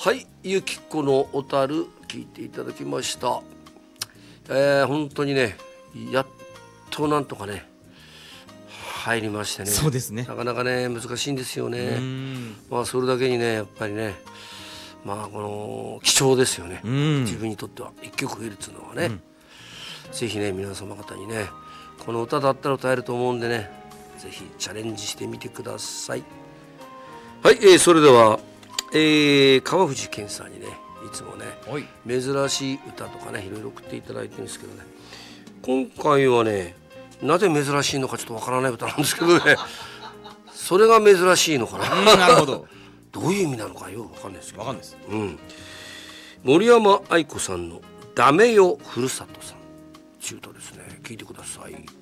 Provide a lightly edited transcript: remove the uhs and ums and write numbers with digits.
はい、ゆきこの小樽聞いていただきました。本当にね、やっとなんとかね入りましてね。 そうですね。 なかなかね難しいんですよね。まあそれだけにねやっぱりね、まあこの貴重ですよね。自分にとっては一曲増えるっていうのはね、ぜひね皆様方にねこの歌だったら歌えると思うんでね、ぜひチャレンジしてみてください。はい、それでは、川藤健さんにねいつもね珍しい歌とかねいろいろ送っていただいてるんですけどね、今回はねなぜ珍しいのかちょっとわからない歌なんですけどねそれが珍しいのかななるほどどういう意味なのかよくわかんないですけど、 わかんないです。 森山愛子さんのダメよふるさとさん中途ですね、聞いてください。